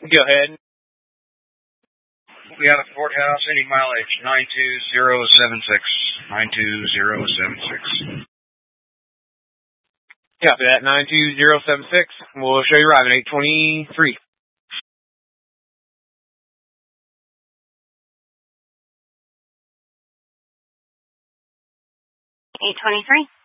Go ahead. We have a Fort House, any mileage, 92076. 92076. Copy that, 92076. We'll show you arriving 823. 823.